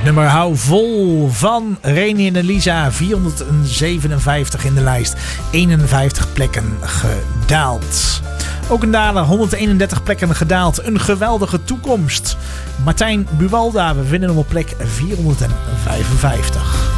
nummer Hou Vol van Reni en Elisa. 457 in de lijst. 51 plekken gedaald. Ook een daler, 131 plekken gedaald. Een geweldige toekomst. Martijn Buwalda, we vinden hem op plek 455.